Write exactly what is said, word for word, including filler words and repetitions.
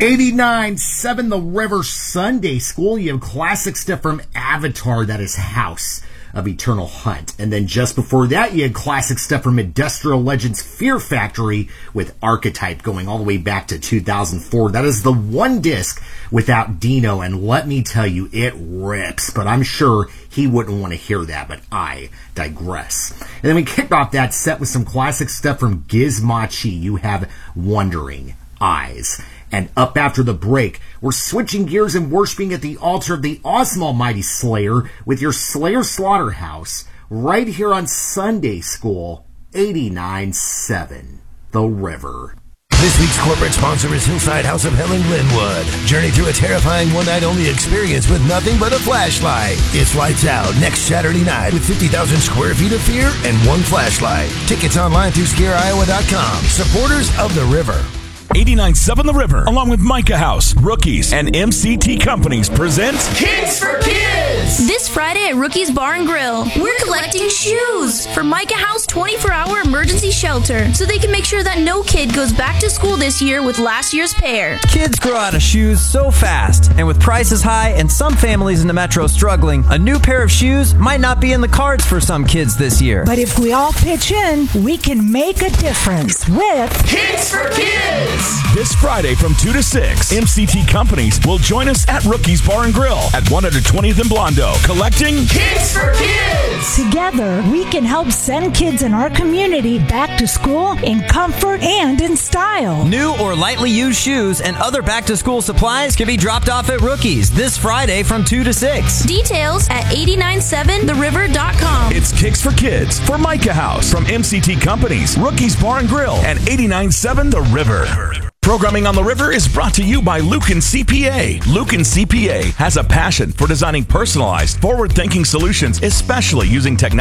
eighty-nine seven The River Sunday School. You have classic stuff from Avatar, that is House of Eternal Hunt. And then just before that, you had classic stuff from Industrial Legends Fear Factory with Archetype, going all the way back to two thousand four. That is the one disc without Dino, and let me tell you, it rips. But I'm sure he wouldn't want to hear that, but I digress. And then we kicked off that set with some classic stuff from Gizmochi. You have Wondering Eyes. And up after the break, we're switching gears and worshiping at the altar of the awesome almighty Slayer with your Slayer Slaughterhouse right here on Sunday School eighty-nine seven The River. This week's corporate sponsor is Hillside House of Hell in Glenwood. Journey through a terrifying one-night-only experience with nothing but a flashlight. It's lights out next Saturday night with fifty thousand square feet of fear and one flashlight. Tickets online through scare iowa dot com. Supporters of the River. eighty-nine seven The River, along with Micah House, Rookies, and M C T Companies presents Kids for Kids! This Friday at Rookies Bar and Grill, we're collecting shoes for Micah House twenty-four hour emergency shelter so they can make sure that no kid goes back to school this year with last year's pair. Kids grow out of shoes so fast, and with prices high and some families in the metro struggling, a new pair of shoes might not be in the cards for some kids this year. But if we all pitch in, we can make a difference with Kids for Kids! This Friday from two to six, M C T Companies will join us at Rookies Bar and Grill at one hundred twentieth and Blondo, collecting Kids for Kids! Together, we can help send kids in our community back to school in comfort and in style. New or lightly used shoes and other back-to-school supplies can be dropped off at Rookies this Friday from two to six. Details at eight nine seven the river dot com. It's Kicks for Kids for Micah House from M C T Companies, Rookies Bar and Grill, and eighty-nine seven The River. Programming on the River is brought to you by Lucan C P A. Lucan C P A has a passion for designing personalized, forward-thinking solutions, especially using technology